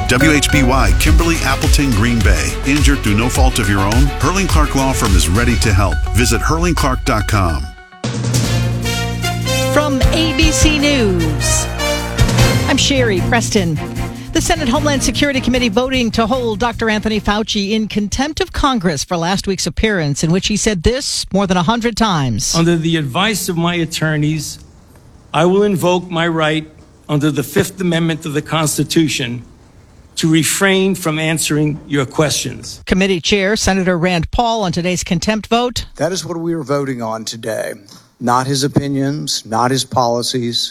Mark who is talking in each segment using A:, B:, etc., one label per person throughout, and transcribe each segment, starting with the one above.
A: WHBY, Kimberly Appleton, Green Bay. Injured through no fault of your own? Hurling Clark Law Firm is ready to help. Visit hurlingclark.com.
B: From ABC News, I'm Sherry Preston. The Senate Homeland Security Committee voting to hold Dr. Anthony Fauci in contempt of Congress for last week's appearance in which he said this more than 100 times.
C: Under the advice of my attorneys, I will invoke my right under the Fifth Amendment of the Constitution to refrain from answering your questions.
B: Committee Chair Senator Rand Paul on today's contempt vote.
D: That is what we are voting on today. Not his opinions, not his policies,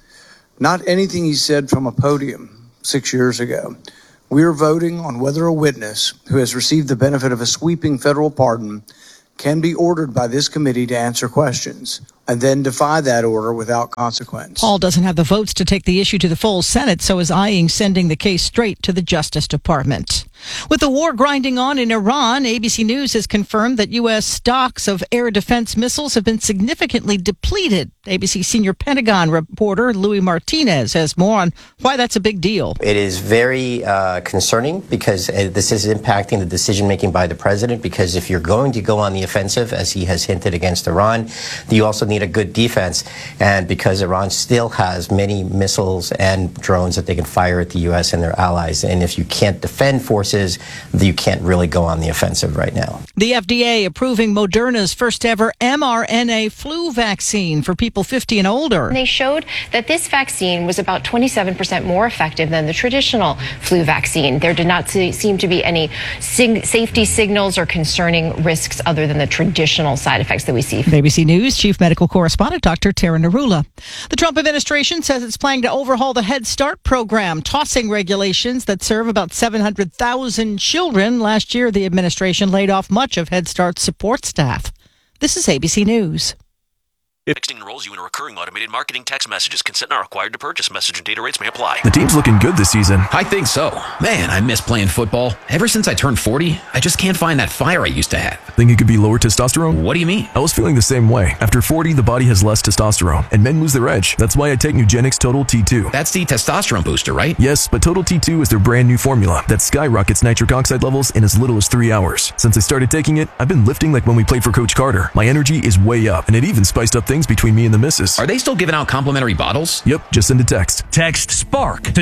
D: not anything he said from a podium 6 years ago. We are voting on whether a witness who has received the benefit of a sweeping federal pardon can be ordered by this committee to answer questions and then defy that order without consequence.
B: Paul doesn't have the votes to take the issue to the full Senate, so is eyeing sending the case straight to the Justice Department. With the war grinding on in Iran, ABC News has confirmed that U.S. stocks of air defense missiles have been significantly depleted. ABC senior Pentagon reporter Louis Martinez has more on why that's a big deal.
E: It is very concerning because this is impacting the decision-making by the president, because if you're going to go on the offensive, as he has hinted against Iran, you also need a good defense. And because Iran still has many missiles and drones that they can fire at the U.S. and their allies, and if you can't defend forces, you can't really go on the offensive right now.
B: The FDA approving Moderna's first ever mRNA flu vaccine for people 50 and older.
F: They showed that this vaccine was about 27% more effective than the traditional flu vaccine. There did not seem to be any safety signals or concerning risks other than the traditional side effects that we see.
B: ABC News Chief Medical Correspondent Dr. Tara Narula. The Trump administration says it's planning to overhaul the Head Start program, tossing regulations that serve about 700,000 children. Last year, the administration laid off much of Head Start's support staff. This is ABC News.
G: Texting enrolls you in a recurring automated marketing text messages. Consent not required to purchase. Message and data rates may apply.
H: The team's looking good this season.
I: I think so. Man, I miss playing football. Ever since I turned 40, I just can't find that fire I used to have.
H: Think it could be lower testosterone?
I: What do you mean?
H: I was feeling the same way. After 40, the body has less testosterone, and men lose their edge. That's why I take Nugenix Total T2.
I: That's the testosterone booster, right?
H: Yes, but Total T2 is their brand new formula that skyrockets nitric oxide levels in as little as 3 hours. Since I started taking it, I've been lifting like when we played for Coach Carter. My energy is way up, and it even spiced up things between me and the missus.
I: Are they still giving out complimentary bottles?
H: Yep, just send a text.
J: Text SPARK to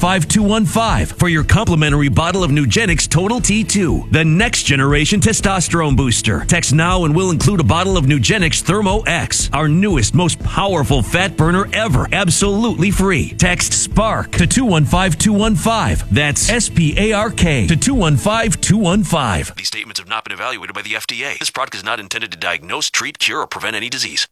J: 215-215 for your complimentary bottle of Nugenix Total T2, the next generation testosterone booster. Text now and we'll include a bottle of Nugenix Thermo X, our newest, most powerful fat burner ever, absolutely free. Text SPARK to 215-215. That's SPARK to 215-215.
G: These statements have not been evaluated by the FDA. This product is not intended to diagnose, treat, cure, or prevent any disease.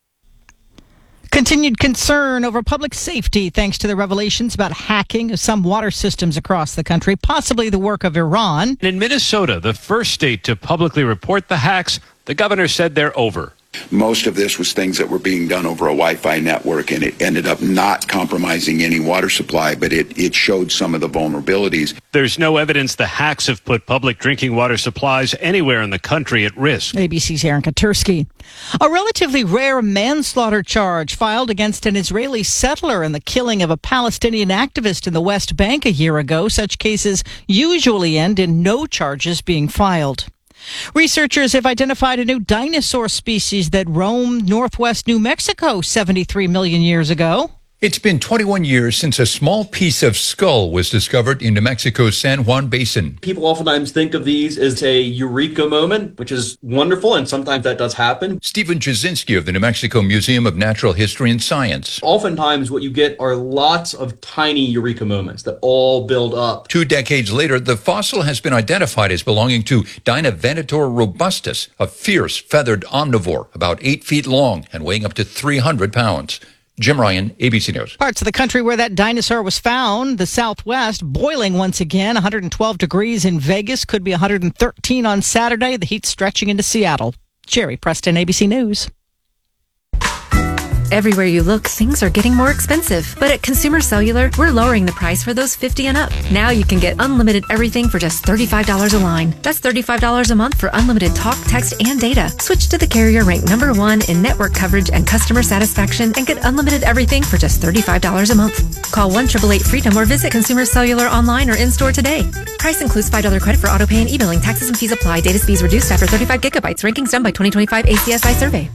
B: Continued concern over public safety thanks to the revelations about hacking of some water systems across the country, possibly the work of Iran.
K: In Minnesota, the first state to publicly report the hacks, the governor said they're over.
L: Most of this was things that were being done over a Wi-Fi network, and it ended up not compromising any water supply, but it showed some of the vulnerabilities.
K: There's no evidence the hacks have put public drinking water supplies anywhere in the country at risk.
B: ABC's Aaron Katursky. A relatively rare manslaughter charge filed against an Israeli settler in the killing of a Palestinian activist in the West Bank a year ago. Such cases usually end in no charges being filed. Researchers have identified a new dinosaur species that roamed northwest New Mexico 73 million years ago.
M: It's been 21 years since a small piece of skull was discovered in New Mexico's San Juan Basin.
N: People oftentimes think of these as a eureka moment, which is wonderful, and sometimes that does happen.
M: Stephen Jasinski of the New Mexico Museum of Natural History and Science.
N: Oftentimes what you get are lots of tiny eureka moments that all build up.
M: 2 decades later, the fossil has been identified as belonging to Dinovenator robustus, a fierce feathered omnivore about 8 feet long and weighing up to 300 pounds. Jim Ryan, ABC News.
B: Parts of the country where that dinosaur was found, the Southwest, boiling once again. 112 degrees in Vegas, could be 113 on Saturday. The heat stretching into Seattle. Jerry Preston, ABC News.
O: Everywhere you look, things are getting more expensive. But at Consumer Cellular, we're lowering the price for those 50 and up. Now you can get unlimited everything for just $35 a line. That's $35 a month for unlimited talk, text, and data. Switch to the carrier ranked #1 in network coverage and customer satisfaction and get unlimited everything for just $35 a month. Call 1-888-FREEDOM or visit Consumer Cellular online or in-store today. Price includes $5 credit for auto pay and e-billing. Taxes and fees apply. Data speeds reduced after 35 gigabytes. Rankings done by 2025 ACSI survey.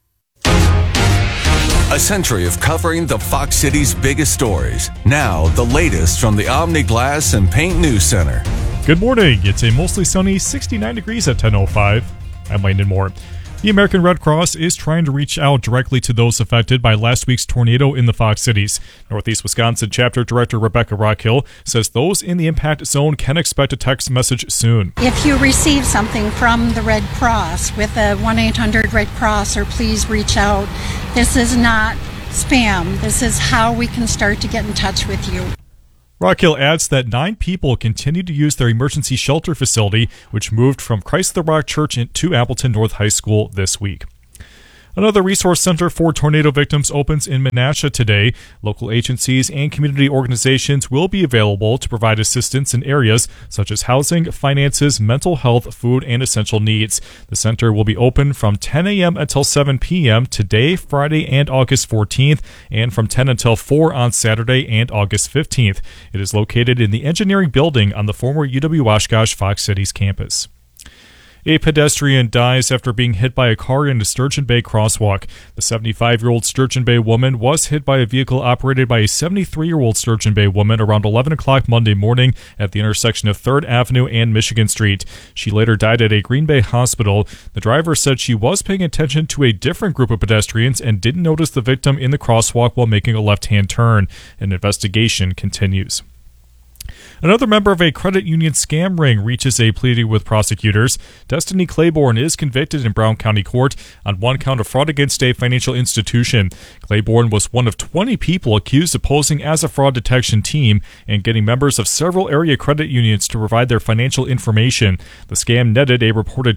P: A century of covering the Fox City's biggest stories. Now, the latest from the Omni Glass and Paint News Center.
Q: Good morning. It's a mostly sunny 69 degrees at 10:05. I'm Landon Moore. The American Red Cross is trying to reach out directly to those affected by last week's tornado in the Fox Cities. Northeast Wisconsin Chapter Director Rebecca Rockhill says those in the impact zone can expect a text message soon.
R: If you receive something from the Red Cross with a 1-800-RED Cross or please reach out, this is not spam. This is how we can start to get in touch with you.
Q: Rockhill adds that 9 people continue to use their emergency shelter facility, which moved from Christ the Rock Church to Appleton North High School this week. Another resource center for tornado victims opens in Menasha today. Local agencies and community organizations will be available to provide assistance in areas such as housing, finances, mental health, food, and essential needs. The center will be open from 10 a.m. until 7 p.m. today, Friday, and August 14th, and from 10 until 4 on Saturday and August 15th. It is located in the engineering building on the former UW-Oshkosh Fox Cities campus. A pedestrian dies after being hit by a car in a Sturgeon Bay crosswalk. The 75-year-old Sturgeon Bay woman was hit by a vehicle operated by a 73-year-old Sturgeon Bay woman around 11 o'clock Monday morning at the intersection of 3rd Avenue and Michigan Street. She later died at a Green Bay hospital. The driver said she was paying attention to a different group of pedestrians and didn't notice the victim in the crosswalk while making a left-hand turn. An investigation continues. Another member of a credit union scam ring reaches a plea with prosecutors. Destiny Claiborne is convicted in Brown County Court on one count of fraud against a financial institution. Claiborne was one of 20 people accused of posing as a fraud detection team and getting members of several area credit unions to provide their financial information. The scam netted a reported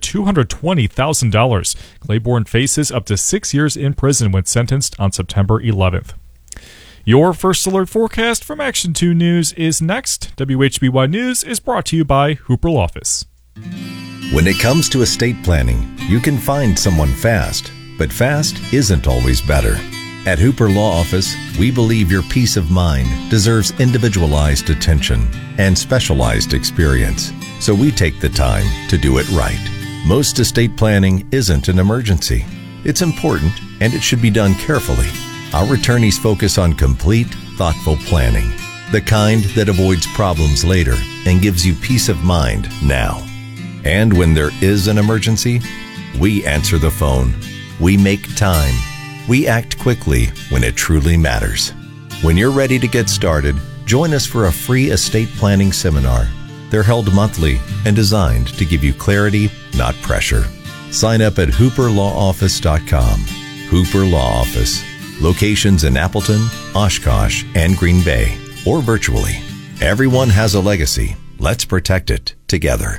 Q: $220,000. Claiborne faces up to 6 years in prison when sentenced on September 11th. Your First Alert forecast from Action 2 News is next. WHBY News is brought to you by Hooper Law Office.
S: When it comes to estate planning, you can find someone fast, but fast isn't always better. At Hooper Law Office, we believe your peace of mind deserves individualized attention and specialized experience, so we take the time to do it right. Most estate planning isn't an emergency. It's important, and it should be done carefully. Our attorneys focus on complete, thoughtful planning, the kind that avoids problems later and gives you peace of mind now. And when there is an emergency, we answer the phone. We make time. We act quickly when it truly matters. When you're ready to get started, join us for a free estate planning seminar. They're held monthly and designed to give you clarity, not pressure. Sign up at hooperlawoffice.com. Hooper Law Office. Locations in Appleton, Oshkosh, and Green Bay, or virtually. Everyone has a legacy. Let's protect it together.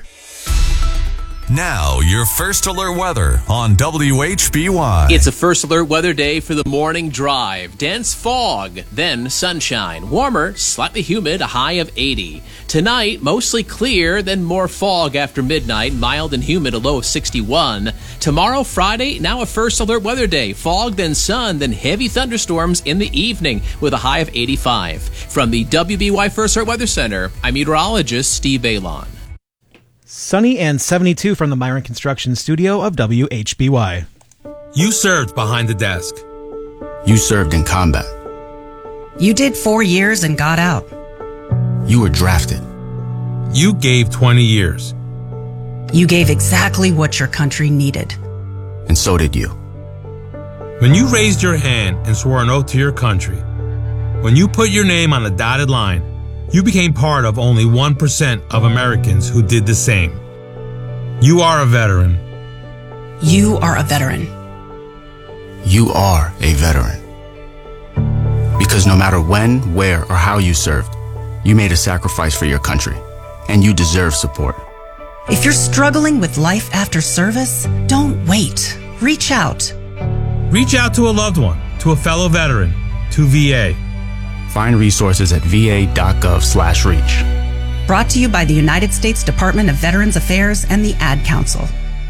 P: Now, your First Alert weather on WHBY.
T: It's a First Alert weather day for the morning drive. Dense fog, then sunshine. Warmer, slightly humid, a high of 80. Tonight, mostly clear, then more fog after midnight. Mild and humid, a low of 61. Tomorrow, Friday, now a First Alert weather day. Fog, then sun, then heavy thunderstorms in the evening with a high of 85. From the WBY First Alert Weather Center, I'm meteorologist Steve Balon.
U: Sunny and 72 from the Myron Construction Studio of WHBY.
V: You served behind the desk.
W: You served in combat.
X: You did 4 years and got out.
W: You were drafted.
V: You gave 20 years.
X: You gave exactly what your country needed.
W: And so did you.
V: When you raised your hand and swore an oath to your country, when you put your name on a dotted line, you became part of only 1% of Americans who did the same. You are a veteran.
X: You are a veteran.
W: You are a veteran. Because no matter when, where, or how you served, you made a sacrifice for your country, and you deserve support.
X: If you're struggling with life after service, don't wait. Reach out.
V: Reach out to a loved one, to a fellow veteran, to VA.
W: Find resources at va.gov/reach.
X: Brought to you by the United States Department of Veterans Affairs and the Ad Council.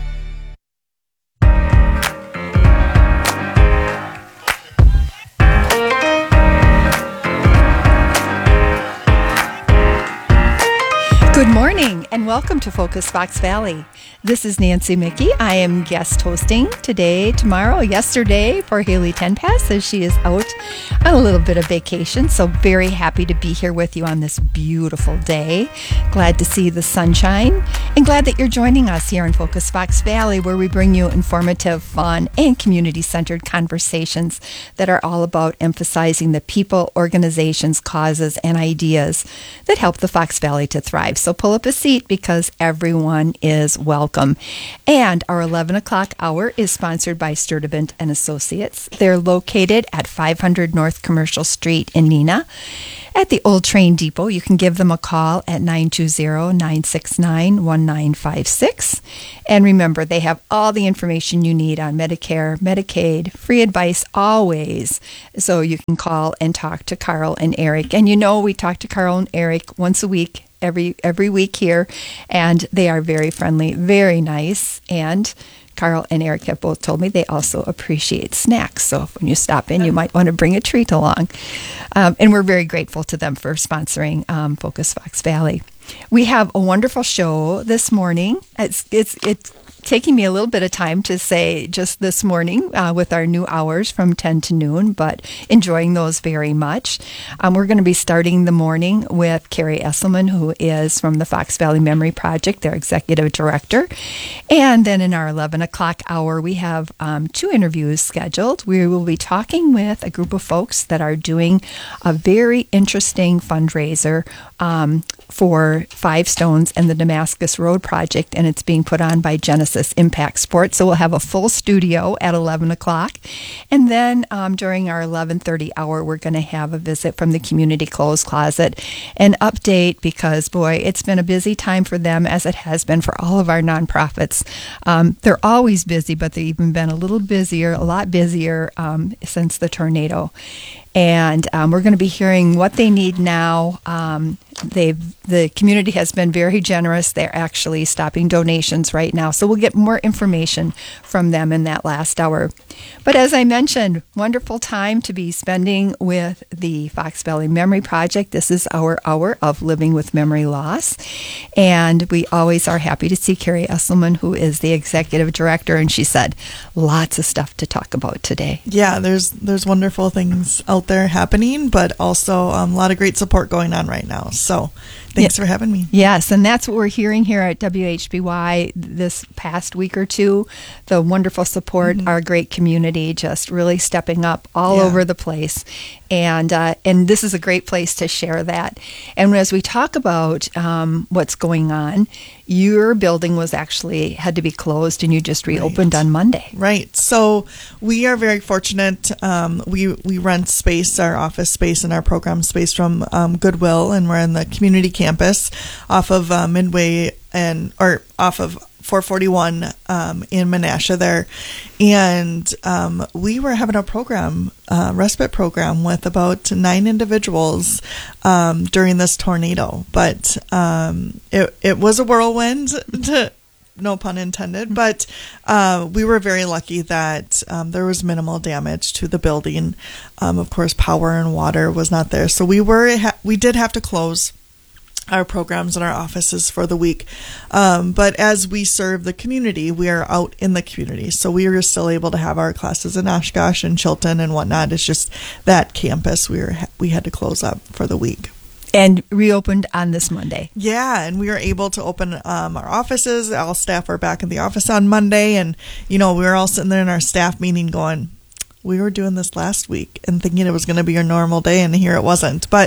A: Good morning and welcome to Focus Fox Valley. This is Nancy Mickey. I am guest hosting today, tomorrow, yesterday for Haley Tenpass as she is out on a little bit of vacation. So very happy to be here with you on this beautiful day. Glad to see the sunshine and glad that you're joining us here in Focus Fox Valley, where we bring you informative, fun, and community-centered conversations that are all about emphasizing the people, organizations, causes, and ideas that help the Fox Valley to thrive. So pull up a seat because everyone is welcome. And our 11 o'clock hour is sponsored by Sturdivant & Associates. They're located at 500 North Commercial Street in Neenah. At the Old Train Depot, you can give them a call at 920-969-1956. And remember, they have all the information you need on Medicare, Medicaid, free advice always. So you can call and talk to Carl and Eric. And you know, we talk to Carl and Eric once a week, every week here, and they are very friendly, very nice, and Carl and Eric have both told me they also appreciate snacks. So when you stop in, you might want to bring a treat along. And we're very grateful to them for sponsoring Focus Fox Valley. We have a wonderful show this morning. It's taking me a little bit of time to say just this morning with our new hours from 10 to noon, but enjoying those very much. We're going to be starting the morning with Carrie Esselman, who is from the Fox Valley Memory Project, their executive director. And then in our 11 o'clock hour, we have 2 interviews scheduled. We will be talking with a group of folks that are doing a very interesting fundraiser for Five Stones and the Damascus Road Project, and it's being put on by Genesis Impact Sports. So we'll have a full studio at 11 o'clock. And then during our 11:30 hour, we're going to have a visit from the Community Clothes Closet, an update, because, boy, it's been a busy time for them, as it has been for all of our nonprofits. They're always busy, but they've even been a lot busier since the tornado. And we're going to be hearing what they need now. The community has been very generous. They're actually stopping donations right now. So we'll get more information from them in that last hour. But as I mentioned, wonderful time to be spending with the Fox Valley Memory Project. This is our hour of living with memory loss. And we always are happy to see Carrie Esselman, who is the executive director. And she said, lots of stuff to talk about today.
C: Yeah, there's wonderful things out there happening, but also a lot of great support going on right now. So thanks for having me.
A: Yes, and that's what we're hearing here at WHBY this past week or two. The wonderful support, our great community just really stepping up all over the place. And this is a great place to share that. And as we talk about what's going on, your building had to be closed, and you just reopened on Monday.
C: Right. So we are very fortunate. We rent space, our office space and our program space from Goodwill, and we're in the community campus off of Midway or off of 441 in Menasha there. And we were having a program, respite program, with about 9 individuals during this tornado. But it was a whirlwind, no pun intended. But we were very lucky that there was minimal damage to the building. Of course, power and water was not there. So we did have to close our programs and our offices for the week. But as we serve the community, we are out in the community. So we were still able to have our classes in Oshkosh and Chilton and whatnot. It's just that campus we had to close up for the week.
A: And reopened on this Monday.
C: Yeah, and we were able to open our offices. All staff are back in the office on Monday. And, we were all sitting there in our staff meeting going, we were doing this last week and thinking it was going to be your normal day, and here it wasn't. But,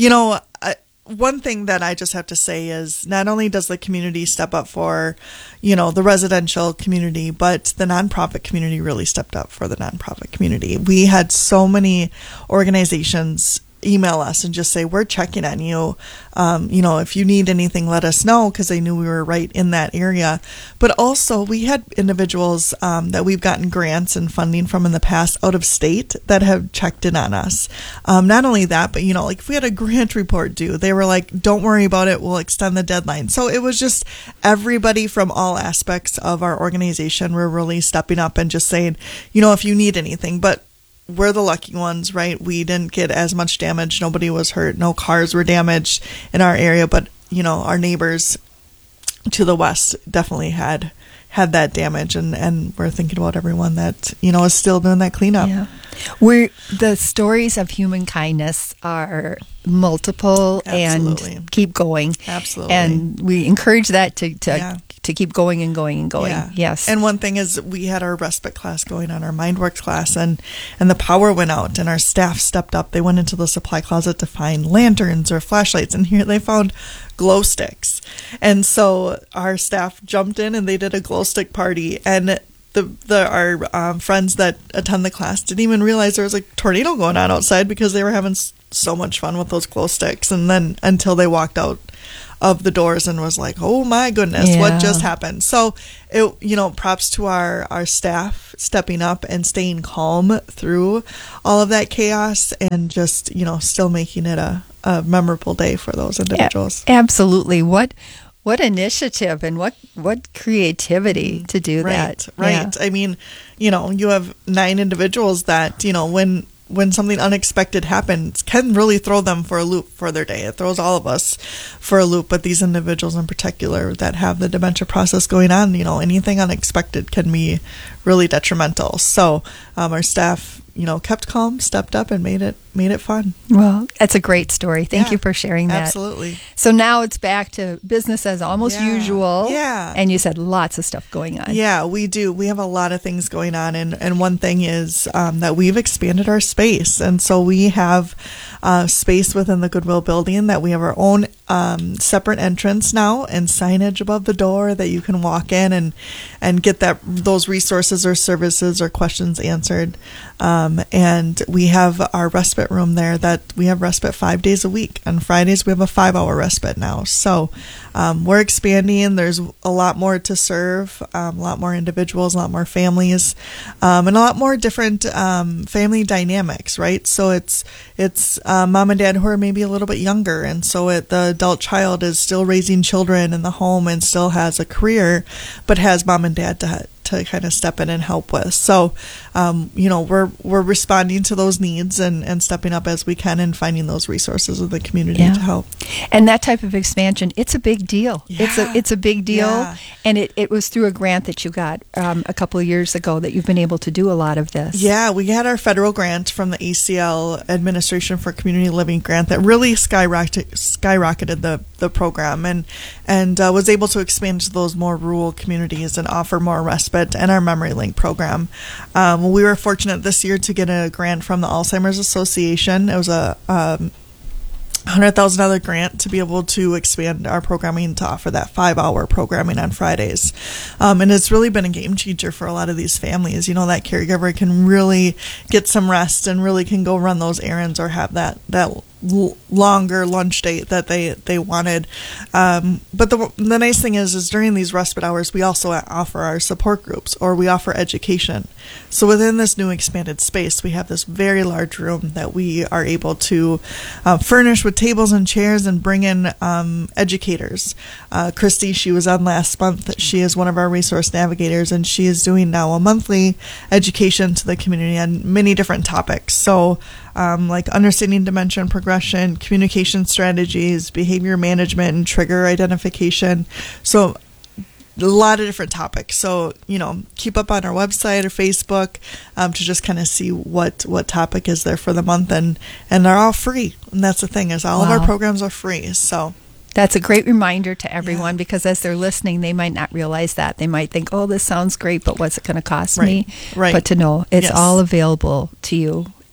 C: one thing that I just have to say is not only does the community step up for, the residential community, but the nonprofit community really stepped up for the nonprofit community. We had so many organizations email us and just say, we're checking on you. If you need anything, let us know, because they knew we were right in that area. But also, we had individuals that we've gotten grants and funding from in the past out of state that have checked in on us. Not only that, but, like if we had a grant report due, they were like, don't worry about it, we'll extend the deadline. So it was just everybody from all aspects of our organization were really stepping up and just saying, if you need anything. But we're the lucky ones, right? We didn't get as much damage. Nobody was hurt. No cars were damaged in our area. But, our neighbors to the west definitely had that damage. And we're thinking about everyone that, is still doing that cleanup.
A: Yeah. The stories of human kindness are multiple. Absolutely. And keep going.
C: Absolutely.
A: And we encourage that to keep going and going and going.
C: Yeah.
A: Yes.
C: And one thing is, we had our respite class going on, our MindWorks class, and the power went out and our staff stepped up. They went into the supply closet to find lanterns or flashlights, and here they found glow sticks. And so our staff jumped in and they did a glow stick party, and our friends that attend the class didn't even realize there was a tornado going on outside, because they were having so much fun with those glow sticks. And then until they walked out of the doors and was like, oh my goodness, what just happened? So props to our staff stepping up and staying calm through all of that chaos, and just still making it a memorable day for those individuals.
A: Absolutely. What initiative and what creativity to do that.
C: Right.
A: Yeah.
C: I mean, you have 9 individuals that, when something unexpected happens, can really throw them for a loop for their day. It throws all of us for a loop, but these individuals in particular that have the dementia process going on, anything unexpected can be really detrimental. So our staff, kept calm, stepped up, and made it fun.
A: Well, that's a great story. Thank you for sharing that.
C: Absolutely.
A: So now it's back to business as almost usual.
C: Yeah.
A: And you said lots of stuff going on.
C: Yeah, we do. We have a lot of things going on. And one thing is that we've expanded our space. And so we have space within the Goodwill building that we have our own separate entrance now, and signage above the door that you can walk in and get those resources or services or questions answered. And we have our respite room there that we have respite 5 days a week. On Fridays, we have a 5-hour respite now. So we're expanding. There's a lot more to serve, a lot more individuals, a lot more families, and a lot more different family dynamics, right? So it's mom and dad who are maybe a little bit younger. And so the adult child is still raising children in the home and still has a career, but has mom and dad to kind of step in and help with. So, we're responding to those needs and stepping up as we can and finding those resources in the community to help.
A: And that type of expansion, it's a big deal.
C: Yeah.
A: It's a big deal.
C: Yeah.
A: And it was through a grant that you got a couple of years ago that you've been able to do a lot of this.
C: Yeah, we had our federal grant from the ACL Administration for Community Living grant that really skyrocketed the program and was able to expand to those more rural communities and offer more respite, and our Memory Link program. We were fortunate this year to get a grant from the Alzheimer's Association. It was a $100,000 grant to be able to expand our programming to offer that 5-hour programming on Fridays. And it's really been a game changer for a lot of these families. That caregiver can really get some rest and really can go run those errands or have that longer lunch date that they wanted. But the nice thing is during these respite hours, we also offer our support groups, or we offer education. So within this new expanded space, we have this very large room that we are able to furnish with tables and chairs and bring in educators. Christy, she was on last month. She is one of our resource navigators, and she is doing now a monthly education to the community on many different topics. So like understanding dementia and progression, communication strategies, behavior management, and trigger identification. So a lot of different topics. So, keep up on our website or Facebook to just kind of see what topic is there for the month. And they're all free. And that's the thing, is all of our programs are free. So
A: that's a great reminder to everyone, because as they're listening, they might not realize that. They might think, oh, this sounds great, but what's it going to cost me?
C: Right.
A: But to know it's all available to you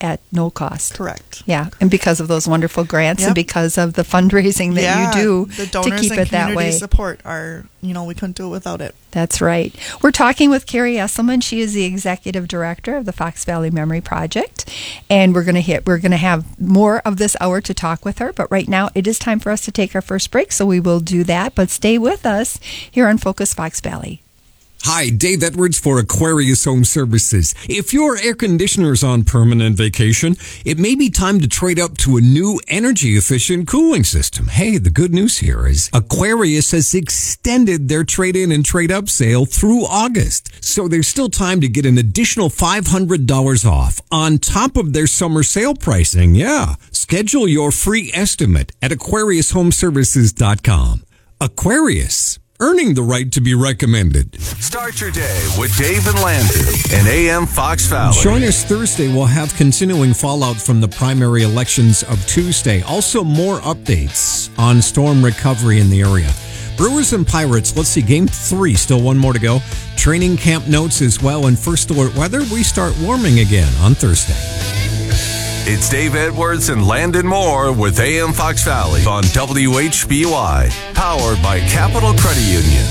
A: at no cost.
C: Correct.
A: Yeah, and because of those wonderful grants and because of the fundraising that you do
C: the donors
A: to keep
C: and
A: it that
C: community
A: way.
C: support are, we couldn't do it without it.
A: That's right. We're talking with Carrie Esselman. She is the executive director of the Fox Valley Memory Project, and we're going to have more of this hour to talk with her. But right now, it is time for us to take our first break, so we will do that. But stay with us here on Focus Fox Valley.
D: Hi, Dave Edwards for Aquarius Home Services. If your air conditioner's on permanent vacation, it may be time to trade up to a new energy-efficient cooling system. Hey, the good news here is Aquarius has extended their trade-in and trade-up sale through August. So there's still time to get an additional $500 off on top of their summer sale pricing. Yeah. Schedule your free estimate at AquariusHomeservices.com. Aquarius. Earning the right to be recommended.
P: Start your day with Dave and Landon and AM Fox Valley.
D: Join us Thursday. We'll have continuing fallout from the primary elections of Tuesday. Also, more updates on storm recovery in the area. Brewers and Pirates, let's see, Game 3, still one more to go. Training camp notes as well, and first alert weather, we start warming again on Thursday.
P: It's Dave Edwards and Landon Moore with AM Fox Valley on WHBY, powered by Capital Credit Union.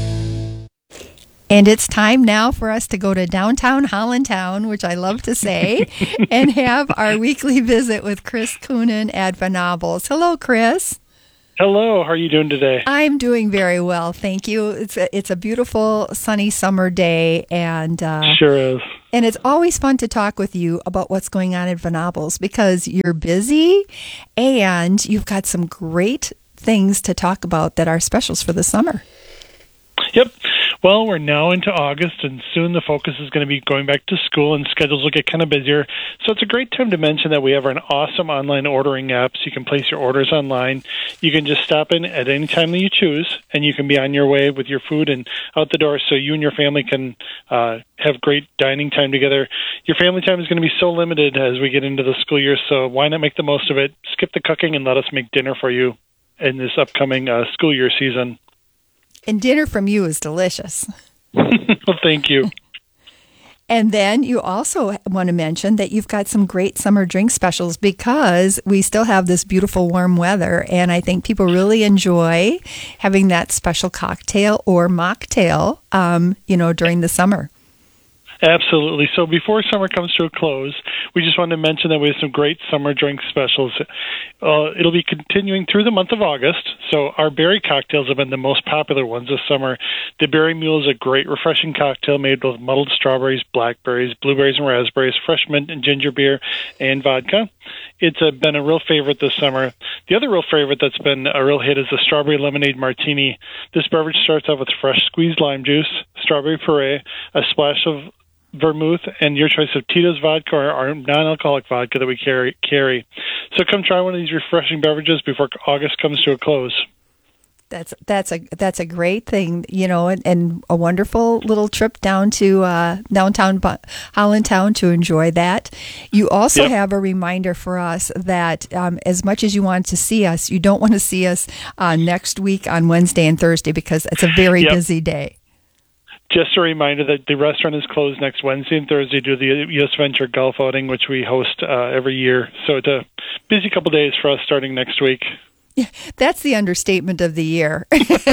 A: And it's time now for us to go to downtown Hollandtown, which I love to say, and have our weekly visit with Chris Coonan at Venables. Hello, Chris.
E: Hello, how are you doing today?
A: I'm doing very well, thank you. It's a beautiful, sunny summer day, and
E: sure is.
A: And it's always fun to talk with you about what's going on at Venables because you're busy and you've got some great things to talk about that are specials for the summer.
E: Yep. Well, we're now into August, and soon the focus is going to be going back to school, and schedules will get kind of busier. So it's a great time to mention that we have an awesome online ordering app, so you can place your orders online. You can just stop in at any time that you choose, and you can be on your way with your food and out the door, so you and your family can have great dining time together. Your family time is going to be so limited as we get into the school year, so why not make the most of it? Skip the cooking and let us make dinner for you in this upcoming school year season.
A: And dinner from you is delicious.
E: Well, thank you.
A: And then you also want to mention that you've got some great summer drink specials because we still have this beautiful warm weather, and I think people really enjoy having that special cocktail or mocktail, during the summer.
E: Absolutely. So before summer comes to a close, we just wanted to mention that we have some great summer drink specials. It'll be continuing through the month of August. So our berry cocktails have been the most popular ones this summer. The Berry Mule is a great, refreshing cocktail made with muddled strawberries, blackberries, blueberries, and raspberries, fresh mint and ginger beer, and vodka. It's been a real favorite this summer. The other real favorite that's been a real hit is the Strawberry Lemonade Martini. This beverage starts off with fresh squeezed lime juice, strawberry puree, a splash of vermouth, and your choice of Tito's vodka or our non-alcoholic vodka that we carry. So come try one of these refreshing beverages before August comes to a close.
A: That's a great thing, and a wonderful little trip down to downtown Hollandtown to enjoy that. You also have a reminder for us that as much as you want to see us, you don't want to see us next week on Wednesday and Thursday because it's a very busy day.
E: Just a reminder that the restaurant is closed next Wednesday and Thursday due to the U.S. Venture Golf Outing, which we host every year. So it's a busy couple days for us starting next week.
A: Yeah, that's the understatement of the year.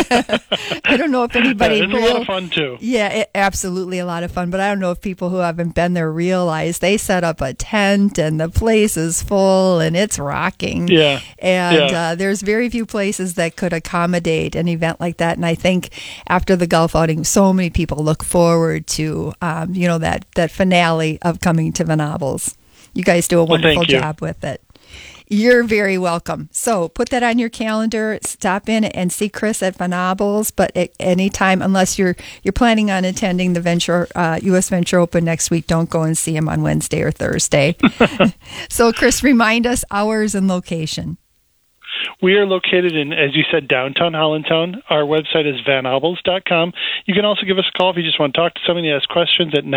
A: I don't know if anybody...
E: It's a lot of fun, too.
A: Yeah, absolutely a lot of fun. But I don't know if people who haven't been there realize they set up a tent and the place is full and it's rocking.
E: Yeah.
A: And there's very few places that could accommodate an event like that. And I think after the golf outing, so many people look forward to, that finale of coming to Venables. You guys do a wonderful job with it. You're very welcome. So put that on your calendar. Stop in and see Chris at Venables, but at any time, unless you're planning on attending the U.S. Venture Open next week, don't go and see him on Wednesday or Thursday. So, Chris, remind us hours and location.
E: We are located in, as you said, downtown Hollandtown. Our website is vanables.com. You can also give us a call if you just want to talk to somebody, ask questions at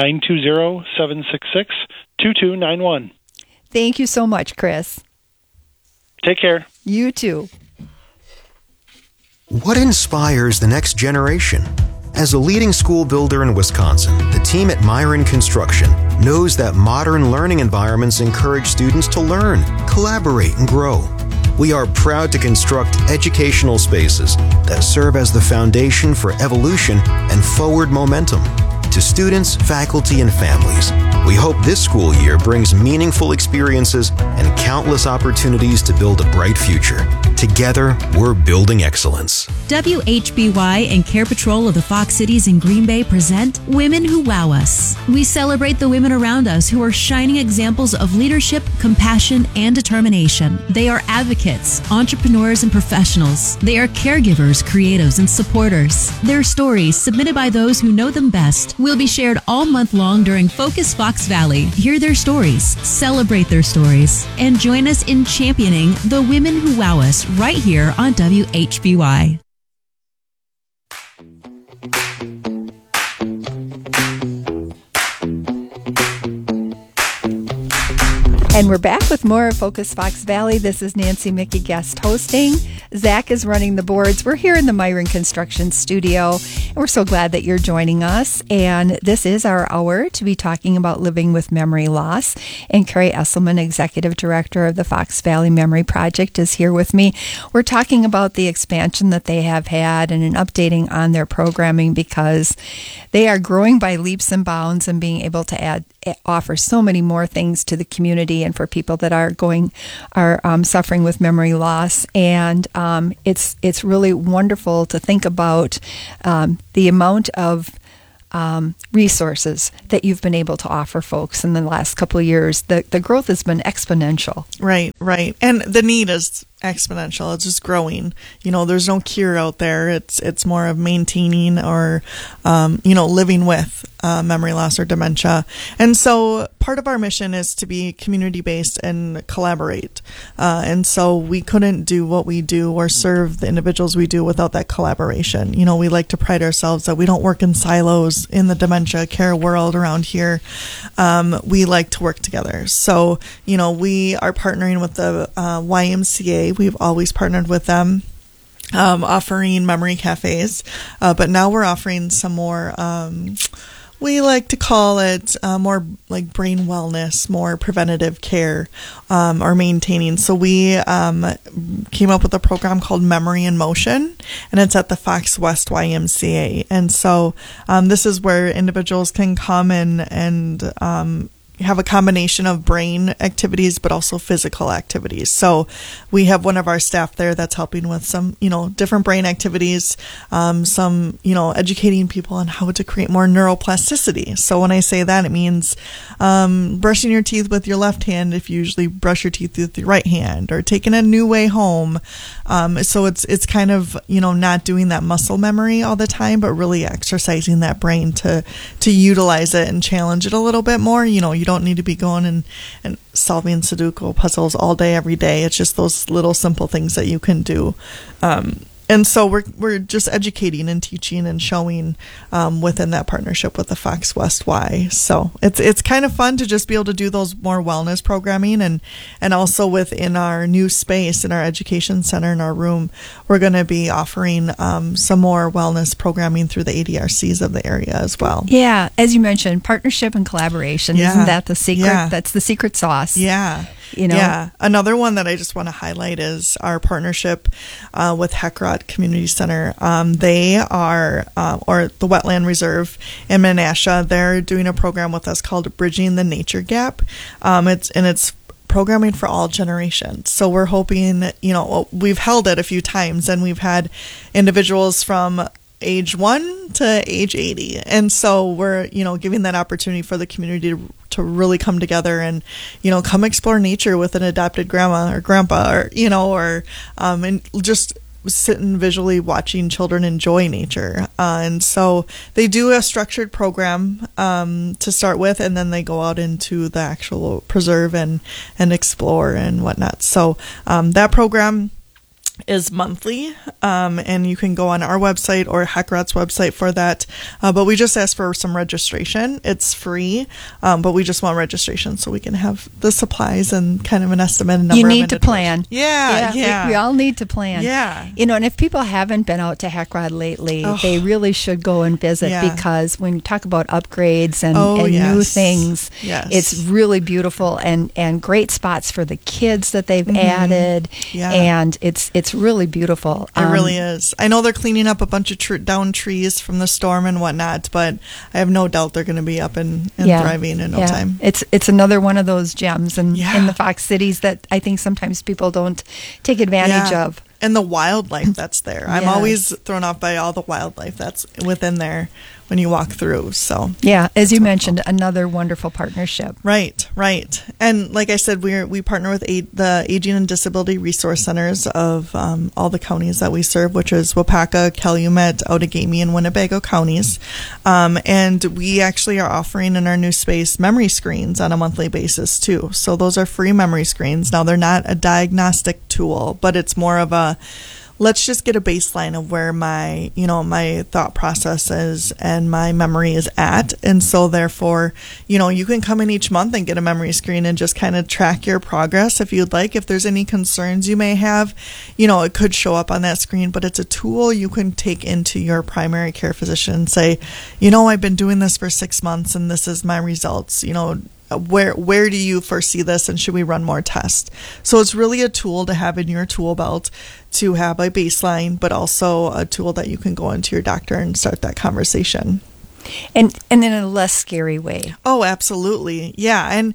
E: 920-766-2291.
A: Thank you so much, Chris.
E: Take care.
A: You too.
F: What inspires the next generation? As a leading school builder in Wisconsin, the team at Myron Construction knows that modern learning environments encourage students to learn, collaborate, and grow. We are proud to construct educational spaces that serve as the foundation for evolution and forward momentum. To students, faculty, and families, we hope this school year brings meaningful experiences and countless opportunities to build a bright future. Together, we're building excellence.
H: WHBY and Care Patrol of the Fox Cities in Green Bay present Women Who Wow Us. We celebrate the women around us who are shining examples of leadership, compassion, and determination. They are advocates, entrepreneurs, and professionals. They are caregivers, creatives, and supporters. Their stories, submitted by those who know them best, will be shared all month long during Focus Fox Valley. Hear their stories, celebrate their stories, and join us in championing the women who wow us right here on WHBY.
A: And we're back with more of Focus Fox Valley. This is Nancy Mickey guest hosting. Zach is running the boards. We're here in the Myron Construction Studio, and we're so glad that you're joining us. And this is our hour to be talking about living with memory loss. And Carrie Esselman, Executive Director of the Fox Valley Memory Project, is here with me. We're talking about the expansion that they have had and an updating on their programming, because they are growing by leaps and bounds and being able to offer so many more things to the community and for people that are suffering with memory loss. And it's really wonderful to think about the amount of resources that you've been able to offer folks in the last couple of years. The growth has been exponential.
C: Right. And the need is exponential. It's just growing. There's no cure out there. It's more of maintaining or living with memory loss or dementia. And so part of our mission is to be community-based and collaborate. And so we couldn't do what we do or serve the individuals we do without that collaboration. We like to pride ourselves that we don't work in silos in the dementia care world around here. We like to work together. So, we are partnering with the YMCA. We've always partnered with them, offering memory cafes, but now we're offering some more, we like to call it more like brain wellness, more preventative care, or maintaining. So we came up with a program called Memory in Motion, and it's at the Fox West YMCA. And so this is where individuals can come in and have a combination of brain activities, but also physical activities. So we have one of our staff there that's helping with some, different brain activities, some, educating people on how to create more neuroplasticity. So when I say that, it means brushing your teeth with your left hand if you usually brush your teeth with your right hand, or taking a new way home. So it's kind of, not doing that muscle memory all the time, but really exercising that brain to utilize it and challenge it a little bit more. You don't need to be going and solving Sudoku puzzles all day, every day. It's just those little simple things that you can do. And so we're just educating and teaching and showing within that partnership with the Fox West Y. So it's kind of fun to just be able to do those more wellness programming, and also within our new space in our education center in our room, we're going to be offering some more wellness programming through the ADRCs of the area as well.
A: Yeah, as you mentioned, partnership and collaboration. Yeah. Isn't that the secret? Yeah. That's the secret sauce.
C: Yeah. Yeah. Another one that I just want to highlight is our partnership with Heckrot Community Center. They are, or the Wetland Reserve in Menasha, they're doing a program with us called Bridging the Nature Gap. It's programming for all generations. So we're hoping, we've held it a few times, and we've had individuals from age 1 to age 80. And so we're, giving that opportunity for the community to really come together and, come explore nature with an adopted grandma or grandpa, or and just sit and visually watching children enjoy nature. And so they do a structured program to start with, and then they go out into the actual preserve and explore and whatnot. So that program is monthly, and you can go on our website or HECRAT's website for that. But we just ask for some registration. It's free, but we just want registration so we can have the supplies and kind of an estimated number.
A: You need to plan.
C: Yeah.
A: We all need to plan.
C: Yeah.
A: And if people haven't been out to HECRAT lately, they really should go and visit, because when you talk about upgrades and new things, it's really beautiful and great spots for the kids that they've added. And it's really beautiful.
C: It really is. I know they're cleaning up a bunch of downed trees from the storm and whatnot, but I have no doubt they're going to be up and thriving in no time.
A: It's another one of those gems in the Fox Cities that I think sometimes people don't take advantage of.
C: And the wildlife that's there. I'm always thrown off by all the wildlife that's within there when you walk through. So
A: as you mentioned, another wonderful partnership.
C: Right. And like I said, we partner with the Aging and Disability Resource Centers of all the counties that we serve, which is Wapaka, Calumet, Outagamie, and Winnebago counties. And we actually are offering in our new space memory screens on a monthly basis too. So those are free memory screens. Now they're not a diagnostic tool, but it's more of a let's just get a baseline of where my thought process is and my memory is at. And so therefore, you can come in each month and get a memory screen and just kind of track your progress if you'd like. If there's any concerns you may have, it could show up on that screen, but it's a tool you can take into your primary care physician and say, I've been doing this for 6 months and this is my results, where do you foresee this, and should we run more tests? So it's really a tool to have in your tool belt to have a baseline, but also a tool that you can go into your doctor and start that conversation.
A: And in a less scary way.
C: Oh, absolutely. Yeah. And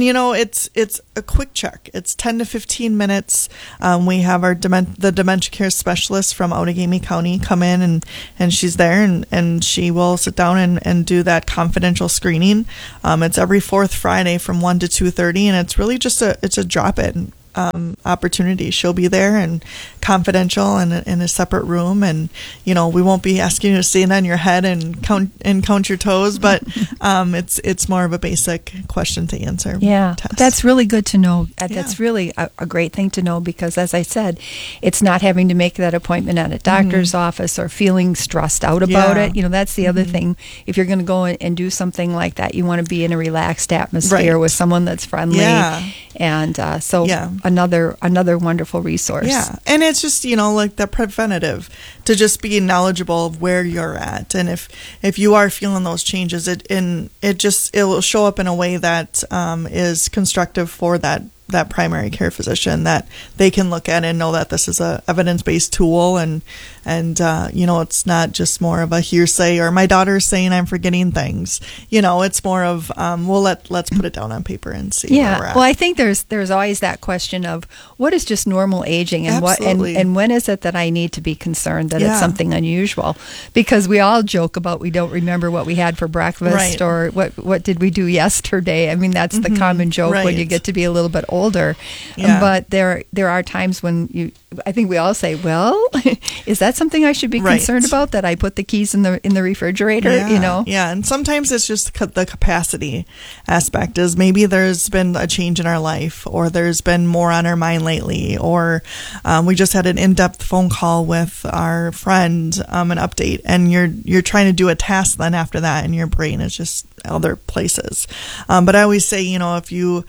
C: it's a quick check. It's 10 to 15 minutes. We have the dementia care specialist from Outagamie County come in and she's there and she will sit down and do that confidential screening. It's every fourth Friday from 1 to 2:30, and it's really just a drop-in opportunity. She'll be there and confidential and in a separate room, and we won't be asking you to stand on your head and count your toes, but it's more of a basic question to answer. Test.
A: That's really good to know. That's really a great thing to know, because as I said, it's not having to make that appointment at a doctor's office or feeling stressed out about it. That's the other thing. If you're going to go and do something like that, you want to be in a relaxed atmosphere with someone that's friendly. And another wonderful resource.
C: Yeah. And it's just, like the preventative, to just be knowledgeable of where you're at. And if you are feeling those changes, it will show up in a way that is constructive for that primary care physician, that they can look at and know that this is a evidence-based tool, and it's not just more of a hearsay or my daughter's saying I'm forgetting things. It's more of let's put it down on paper and see where we're at.
A: Well, I think there's always that question of what is just normal aging, and and when is it that I need to be concerned that it's something unusual? Because we all joke about we don't remember what we had for breakfast or what did we do yesterday. I mean, that's the common joke when you get to be a little bit older. But there are times when I think we all say, well, is that something I should be concerned about, that I put the keys in the refrigerator?
C: And sometimes it's just the capacity aspect, is maybe there's been a change in our life, or there's been more on our mind lately, or we just had an in-depth phone call with our friend, an update, and you're trying to do a task then after that, and your brain is just other places. But I always say, if you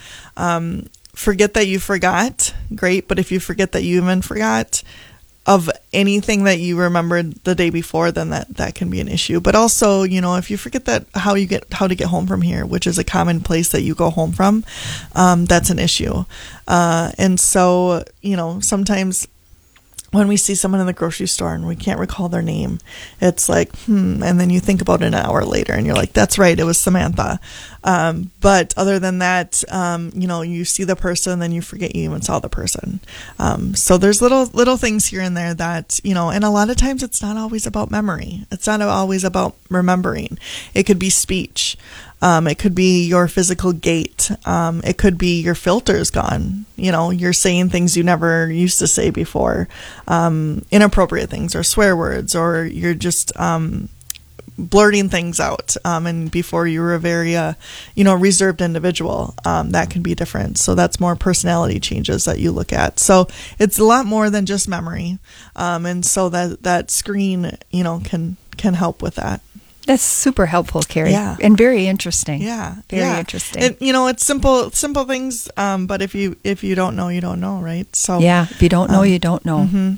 C: forget that you forgot, great. But if you forget that you even forgot of anything that you remembered the day before, then that can be an issue. But also, if you forget that how to get home from here, which is a common place that you go home from, that's an issue. And so, sometimes when we see someone in the grocery store and we can't recall their name, it's like, and then you think about it an hour later and you're like, that's right, it was Samantha. But other than that, you see the person, then you forget you even saw the person. So there's little things here and there that, and a lot of times it's not always about memory. It's not always about remembering. It could be speech. It could be your physical gait. It could be your filter's gone. You're saying things you never used to say before, inappropriate things or swear words, or you're just blurting things out. And before you were a very, reserved individual, that can be different. So that's more personality changes that you look at. So it's a lot more than just memory. And so that screen, can help with that.
A: That's super helpful, Carrie.
C: Yeah.
A: And very interesting.
C: Yeah.
A: Very interesting.
C: And, it's simple things. But if you don't know, you don't know, right? So
A: yeah, if you don't know, you don't know.
C: Mm-hmm.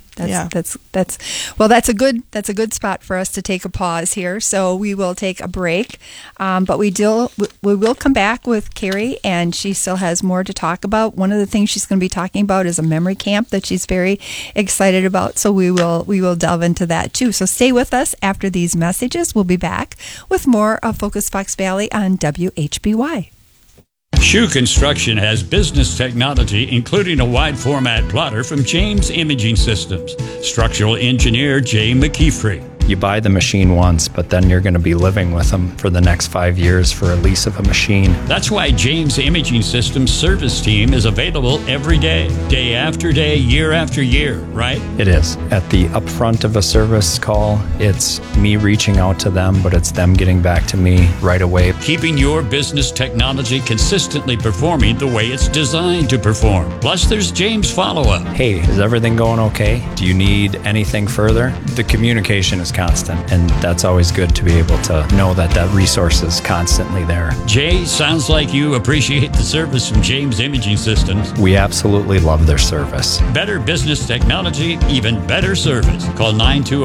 A: That's a good spot for us to take a pause here. So we will take a break. But we will come back with Carrie, and she still has more to talk about. One of the things she's going to be talking about is a memory camp that she's very excited about. So we will delve into that too. So stay with us after these messages. We'll be back with more of Focus Fox Valley on WHBY.
G: Shoe Construction has business technology, including a wide format plotter from James Imaging Systems. Structural engineer Jay McKeefrey.
I: You buy the machine once, but then you're going to be living with them for the next 5 years for a lease of a machine.
G: That's why James Imaging Systems service team is available every day, day after day, year after year, right?
I: It is. At the upfront of a service call, it's me reaching out to them, but it's them getting back to me right away.
G: Keeping your business technology consistently performing the way it's designed to perform. Plus, there's James follow-up.
I: Hey, is everything going okay? Do you need anything further? The communication is constant, and that's always good to be able to know that resource is constantly there.
G: Jay, sounds like you appreciate the service from James Imaging Systems.
I: We absolutely love their service.
G: Better business technology, even better service. Call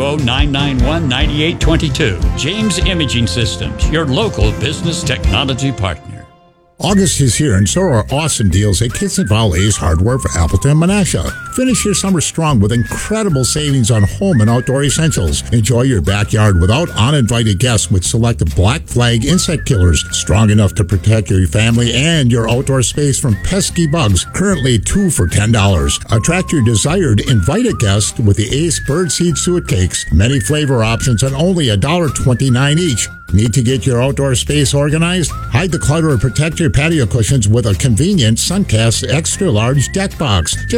G: 920-991-9822. James Imaging Systems, your local business technology partner.
J: August is here, and so are awesome deals at Kitson Valley's Hardware for Appleton and Menasha. Finish your summer strong with incredible savings on home and outdoor essentials. Enjoy your backyard without uninvited guests with selected Black Flag insect killers, strong enough to protect your family and your outdoor space from pesky bugs. Currently 2 for $10. Attract your desired invited guest with the Ace Birdseed Suet Cakes. Many flavor options and only $1.29 each. Need to get your outdoor space organized? Hide the clutter and protect your patio cushions with a convenient Suncast extra large deck box.